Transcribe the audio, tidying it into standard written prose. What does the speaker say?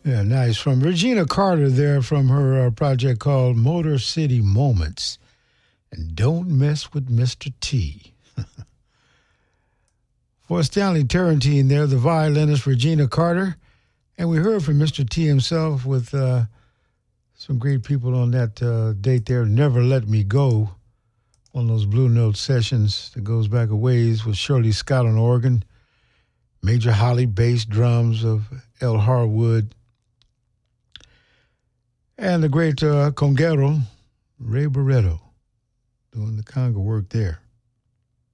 Yeah, nice. From Regina Carter there from her project called Motor City Moments. And Don't Mess with Mr. T. For Stanley Tarantine there, the violinist Regina Carter. And we heard from Mr. T himself with some great people on that date there. Never Let Me Go. One of those Blue Note sessions that goes back a ways with Shirley Scott on organ. Major Holly bass drums of El Harwood. And the great conguero, Ray Barretto, doing the conga work there.